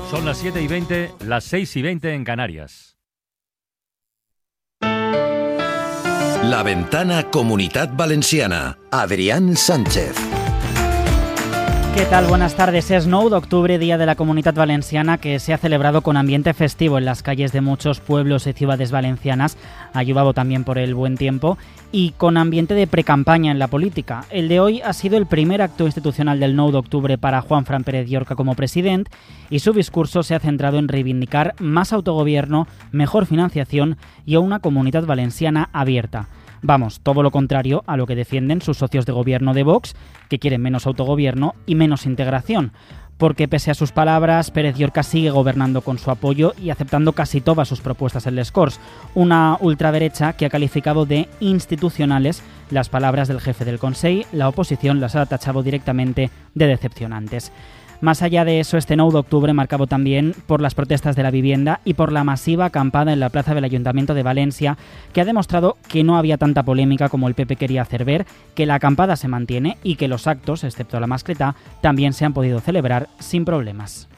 Son las 7:20, las 6:20 en Canarias. La Ventana Comunitat Valenciana. Adrián Sánchez. ¿Qué tal? Buenas tardes. Es 9 d'octubre, Día de la Comunitat Valenciana, que se ha celebrado con ambiente festivo en las calles de muchos pueblos y ciudades valencianas, ayudado también por el buen tiempo, y con ambiente de precampaña en la política. El de hoy ha sido el primer acto institucional del 9 d'octubre para Juanfran Pérez Llorca como presidente, y su discurso se ha centrado en reivindicar más autogobierno, mejor financiación y a una comunitat valenciana abierta. Vamos, todo lo contrario a lo que defienden sus socios de gobierno de Vox, que quieren menos autogobierno y menos integración. Porque pese a sus palabras, Pérez Llorca sigue gobernando con su apoyo y aceptando casi todas sus propuestas en les Corts. Una ultraderecha que ha calificado de institucionales las palabras del jefe del Consell. La oposición las ha tachado directamente de decepcionantes. Más allá de eso, este 9 d'octubre marcado también por las protestas de la vivienda y por la masiva acampada en la plaza del Ayuntamiento de Valencia, que ha demostrado que no había tanta polémica como el PP quería hacer ver, que la acampada se mantiene y que los actos, excepto la mascletá, también se han podido celebrar sin problemas.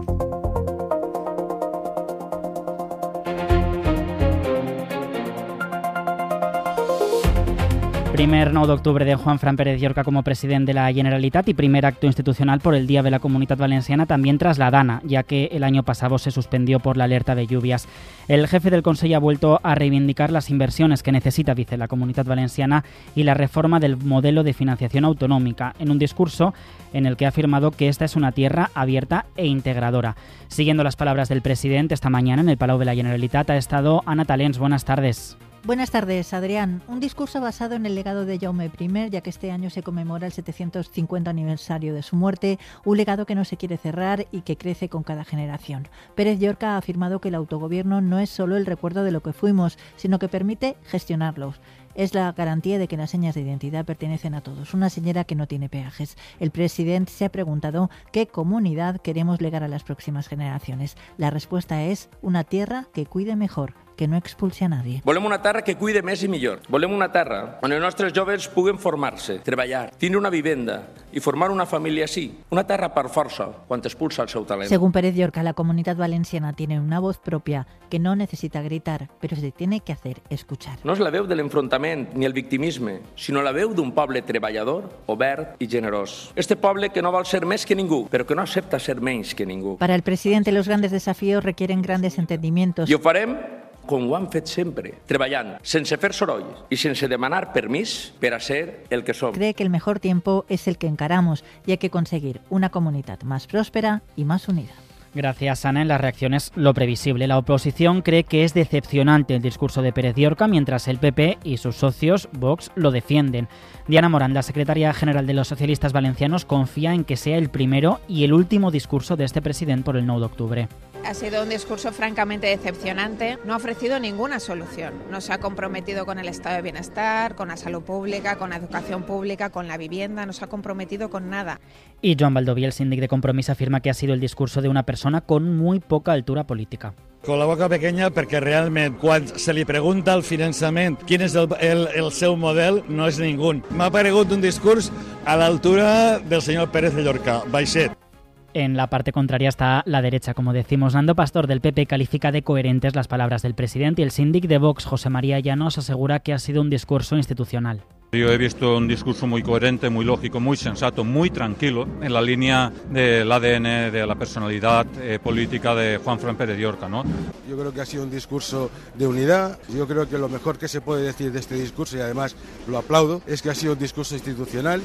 Primer 9 d'octubre de Juanfran Pérez Llorca como presidente de la Generalitat y primer acto institucional por el Día de la Comunitat Valenciana, también tras la Dana, ya que el año pasado se suspendió por la alerta de lluvias. El jefe del Consell ha vuelto a reivindicar las inversiones que necesita, dice, la Comunitat Valenciana y la reforma del modelo de financiación autonómica, en un discurso en el que ha afirmado que esta es una tierra abierta e integradora. Siguiendo las palabras del presidente, esta mañana en el Palau de la Generalitat ha estado Ana Talens. Buenas tardes. Buenas tardes, Adrián. Un discurso basado en el legado de Jaume I, ya que este año se conmemora el 750 aniversario de su muerte, un legado que no se quiere cerrar y que crece con cada generación. Pérez Llorca ha afirmado que el autogobierno no es solo el recuerdo de lo que fuimos, sino que permite gestionarlos. Es la garantía de que las señas de identidad pertenecen a todos, una señera que no tiene peajes. El presidente se ha preguntado qué comunidad queremos legar a las próximas generaciones. La respuesta es una tierra que cuide mejor, que no expulsi a nadie. Volem una terra que cuide més i millor. Volem una terra on els nostres joves puguen formar-se, treballar, tindre una vivenda i formar una família així. Una terra per força quan expulsa el seu talent. Según Pérez Llorca, la Comunitat Valenciana tiene una voz propia que no necesita gritar, pero se tiene que hacer escuchar. No és la veu de l'enfrontament ni el victimisme, sinó la veu d'un poble treballador, obert i generós. Este poble que no vol ser més que ningú, però que no accepta ser menys que ningú. Para el presidente, los grandes desafíos requieren grandes entendimientos. I ho farem com ho han fet sempre, treballant, sense fer soroll i sense demanar permís per a ser el que som. Cree que el mejor tiempo es el que encaramos y hay que conseguir una comunidad más próspera y más unida. Gracias, Ana. En las reacciones, lo previsible. La oposición cree que es decepcionante el discurso de Pérez Llorca, mientras el PP y sus socios, Vox, lo defienden. Diana Morán, la secretaria general de los socialistas valencianos, confía en que sea el primero y el último discurso de este presidente por el 9 d'octubre. Ha sido un discurso francamente decepcionante. No ha ofrecido ninguna solución. No se ha comprometido con el estado de bienestar, con la salud pública, con la educación pública, con la vivienda. No se ha comprometido con nada. Y Joan Baldoví, el síndic de Compromís, afirma que ha sido el discurso de una persona con muy poca altura política. Con la boca pequeña perquè realment quan se li pregunta al finançament quin és el seu model no és ningú. M'ha paregut un discurs a l'altura del senyor Pérez de Llorca, baixet. En la parte contraria está la derecha, como decimos. Nando Pastor, del PP, califica de coherentes las palabras del presidente y el síndic de Vox, José María Llanos, asegura que ha sido un discurso institucional. Yo he visto un discurso muy coherente, muy lógico, muy sensato, muy tranquilo, en la línea del ADN, de la personalidad política de Juanfran Pérez Llorca, ¿no? Yo creo que ha sido un discurso de unidad. Yo creo que lo mejor que se puede decir de este discurso, y además lo aplaudo, es que ha sido un discurso institucional.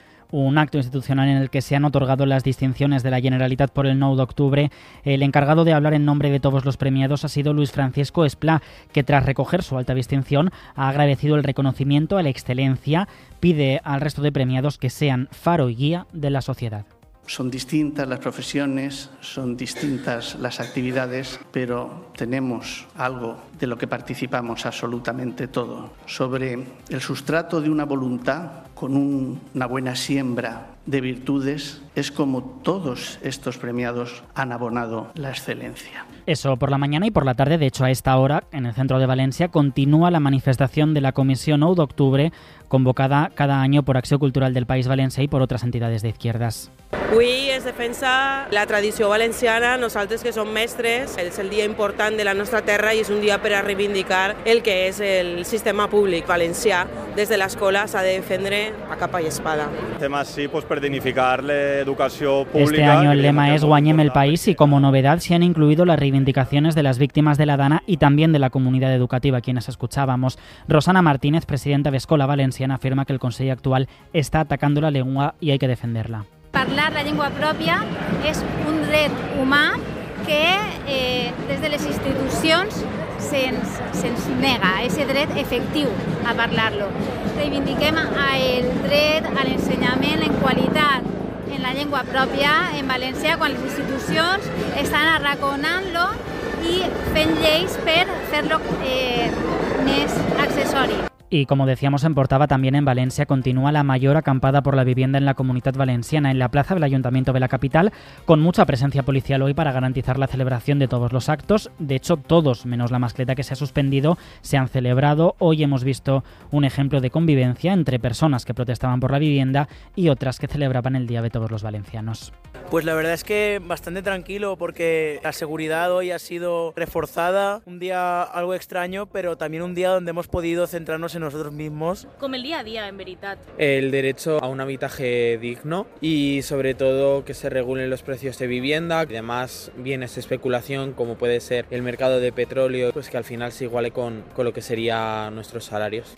Un acto institucional en el que se han otorgado las distinciones de la Generalitat por el 9 d'octubre. El encargado de hablar en nombre de todos los premiados ha sido Luis Francisco Esplá, que tras recoger su alta distinción ha agradecido el reconocimiento a la excelencia, pide al resto de premiados que sean faro y guía de la sociedad. Son distintas las profesiones, son distintas las actividades, pero tenemos algo de lo que participamos absolutamente todo. Sobre el sustrato de una voluntad con una buena siembra de virtudes, es como todos estos premiados han abonado la excelencia. Eso por la mañana y por la tarde. De hecho, a esta hora, en el centro de Valencia, continúa la manifestación de la Comissió 9 d'Octubre, convocada cada año por Acció Cultural del País Valencià y por otras entidades de izquierdas. Avui es defensa la tradició valenciana, nosaltres que som mestres, és el dia important de la nostra terra i és un dia per a reivindicar el que és el sistema públic valencià. Des de l'escola s'ha de defendre a capa i espada. Estem així per dignificar l'educació pública. Este año el lema es Guanyem el país y como novedad se han incluido las reivindicaciones de las víctimas de la Dana y también de la comunidad educativa, quienes escuchábamos. Rosana Martínez, presidenta de Escola Valenciana, afirma que el Consell actual está atacando la lengua y hay que defenderla. Parlar la llengua pròpia és un dret humà que des de les institucions se'ns nega, ese dret efectiu a parlar-lo. Reivindiquem el dret a l'ensenyament en qualitat en la llengua pròpia en valencià quan les institucions estan arraconant-lo i fent lleis per fer-lo més accessori. Y como decíamos en portada, también en Valencia continúa la mayor acampada por la vivienda en la Comunitat Valenciana, en la plaza del Ayuntamiento de la capital, con mucha presencia policial hoy para garantizar la celebración de todos los actos. De hecho, todos, menos la mascleta que se ha suspendido, se han celebrado. Hoy hemos visto un ejemplo de convivencia entre personas que protestaban por la vivienda y otras que celebraban el Día de Todos los Valencianos. Pues la verdad es que bastante tranquilo porque la seguridad hoy ha sido reforzada, un día algo extraño, pero también un día donde hemos podido centrarnos en nosotros mismos. Com el dia a dia, en veritat. El derecho a un habitaje digno y sobre todo que se regulen los precios de vivienda, además bienes de especulación como puede ser el mercado de petróleo, pues que al final se iguale con lo que serían nuestros salarios.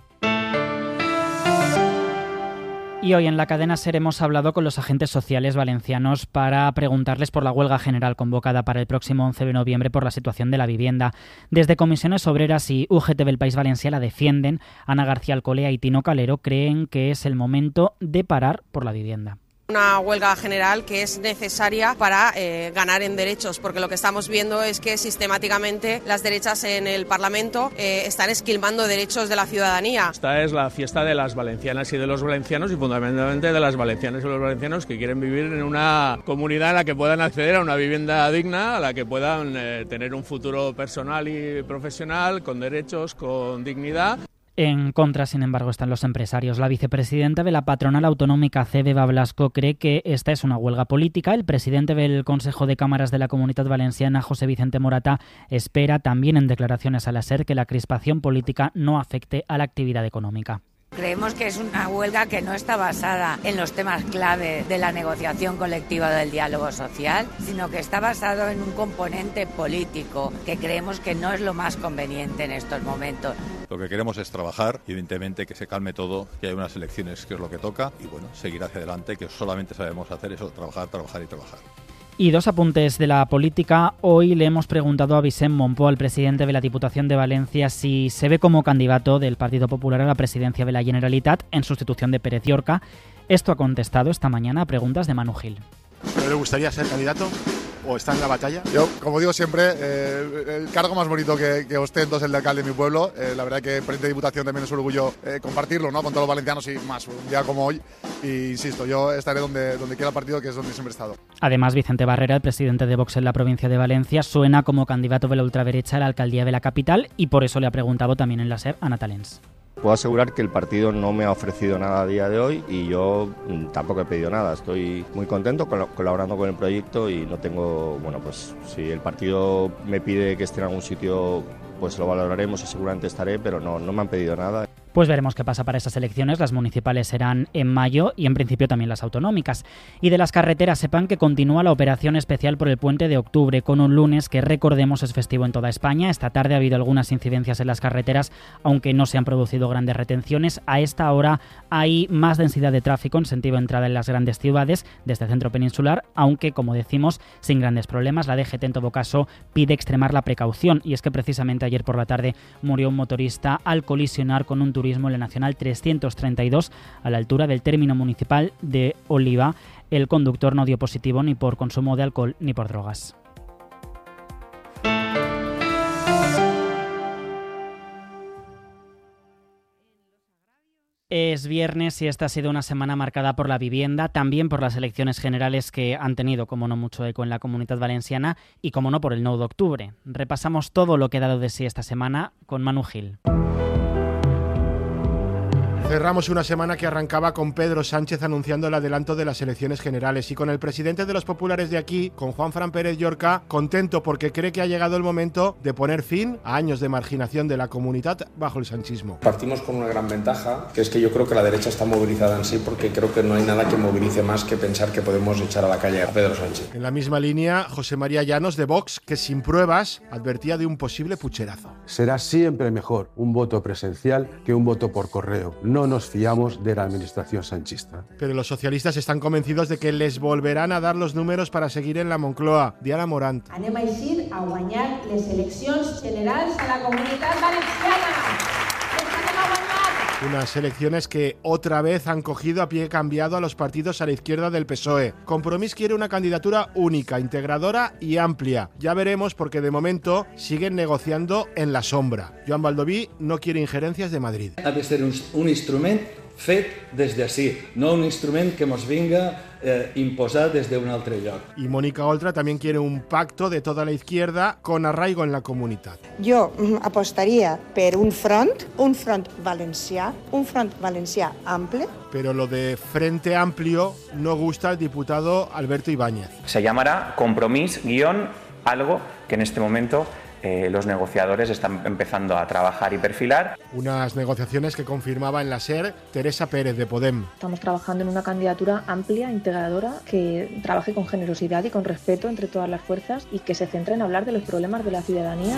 Y hoy en la cadena SER hemos hablado con los agentes sociales valencianos para preguntarles por la huelga general convocada para el próximo 11 de noviembre por la situación de la vivienda. Desde Comisiones Obreras y UGT del País Valencià la defienden. Ana García Alcolea y Tino Calero creen que es el momento de parar por la vivienda. Una huelga general que es necesaria para ganar en derechos, porque lo que estamos viendo es que sistemáticamente las derechas en el Parlamento están esquilmando derechos de la ciudadanía. Esta es la fiesta de las valencianas y de los valencianos y fundamentalmente de las valencianas y los valencianos que quieren vivir en una comunidad en la que puedan acceder a una vivienda digna, a la que puedan tener un futuro personal y profesional, con derechos, con dignidad. En contra, sin embargo, están los empresarios. La vicepresidenta de la patronal autonómica CEB, Eva Blasco, cree que esta es una huelga política. El presidente del Consejo de Cámaras de la Comunitat Valenciana, José Vicente Morata, espera también en declaraciones a la SER que la crispación política no afecte a la actividad económica. Creemos que es una huelga que no está basada en los temas clave de la negociación colectiva del diálogo social, sino que está basado en un componente político que creemos que no es lo más conveniente en estos momentos. Lo que queremos es trabajar, evidentemente que se calme todo, que hay unas elecciones que es lo que toca y bueno, seguir hacia adelante, que solamente sabemos hacer eso, trabajar, trabajar y trabajar. Y dos apuntes de la política. Hoy le hemos preguntado a Vicent Mompó, al presidente de la Diputación de Valencia, si se ve como candidato del Partido Popular a la presidencia de la Generalitat en sustitución de Pérez Llorca. Esto ha contestado esta mañana a preguntas de Manu Gil. ¿Pero le gustaría ser candidato o está en la batalla? Yo, como digo siempre, el cargo más bonito que ostento es el de alcalde de mi pueblo. La verdad que presidente de Diputación también es un orgullo compartirlo, ¿no?, con todos los valencianos y más un día como hoy. Y insisto, yo estaré donde quiera el partido, que es donde siempre he estado. Además, Vicente Barrera, el presidente de Vox en la provincia de Valencia, suena como candidato de la ultraderecha a la alcaldía de la capital y por eso le ha preguntado también en la SER a Natalens. Puedo asegurar que el partido no me ha ofrecido nada a día de hoy y yo tampoco he pedido nada. Estoy muy contento colaborando con el proyecto y no tengo, bueno, pues si el partido me pide que esté en algún sitio, pues lo valoraremos y seguramente estaré, pero no me han pedido nada. Pues veremos qué pasa para esas elecciones. Las municipales serán en mayo y en principio también las autonómicas. Y de las carreteras, sepan que continúa la operación especial por el puente de octubre, con un lunes que, recordemos, es festivo en toda España. Esta tarde ha habido algunas incidencias en las carreteras, aunque no se han producido grandes retenciones. A esta hora hay más densidad de tráfico en sentido entrada en las grandes ciudades desde el centro peninsular, aunque, como decimos, sin grandes problemas. La DGT, en todo caso, pide extremar la precaución, y es que precisamente ayer por la tarde murió un motorista al colisionar con un turismo en la Nacional 332 a la altura del término municipal de Oliva. El conductor no dio positivo ni por consumo de alcohol ni por drogas. Es viernes y esta ha sido una semana marcada por la vivienda, también por las elecciones generales que han tenido, como no, mucho eco en la Comunitat Valenciana y, como no, por el 9 de octubre. Repasamos todo lo que ha dado de sí esta semana con Manu Gil. Cerramos una semana que arrancaba con Pedro Sánchez anunciando el adelanto de las elecciones generales y con el presidente de los populares de aquí, con Juanfran Pérez Llorca, contento porque cree que ha llegado el momento de poner fin a años de marginación de la comunidad bajo el sanchismo. Partimos con una gran ventaja, que es que yo creo que la derecha está movilizada en sí, porque creo que no hay nada que movilice más que pensar que podemos echar a la calle a Pedro Sánchez. En la misma línea, José María Llanos de Vox, que sin pruebas advertía de un posible pucherazo. Será siempre mejor un voto presencial que un voto por correo. No nos fiamos de la administración sanchista. Pero los socialistas están convencidos de que les volverán a dar los números para seguir en la Moncloa. Diana Morant. Anem a eixir a guanyar les eleccions generals a la Comunitat Valenciana. Unas elecciones que otra vez han cogido a pie cambiado a los partidos a la izquierda del PSOE. Compromís quiere una candidatura única, integradora y amplia. Ya veremos porque de momento siguen negociando en la sombra. Joan Baldoví no quiere injerencias de Madrid. Ha de ser un instrument fet des d'ací, no un instrument que mos vinga imposat des d'un altre lloc. Y Mónica Oltra también quiere un pacto de toda la izquierda con arraigo en la comunitat. Jo apostaria per un front valencià, un front valencià ample. Pero lo de Frente Amplio no gusta al diputado Alberto Ibáñez. Se llamará Compromís-algo que en este momento los negociadores están empezando a trabajar y perfilar. Unas negociaciones que confirmaba en la SER Teresa Pérez de Podem. Estamos trabajando en una candidatura amplia, integradora, que trabaje con generosidad y con respeto entre todas las fuerzas y que se centre en hablar de los problemas de la ciudadanía.